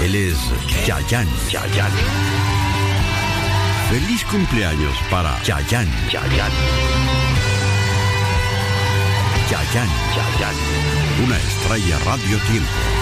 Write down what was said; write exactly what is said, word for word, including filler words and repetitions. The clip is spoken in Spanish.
Él es Chayanne. Chayanne. Feliz cumpleaños para Chayanne. Chayanne. Chayanne. Chayanne. Una estrella Radio Tiempo.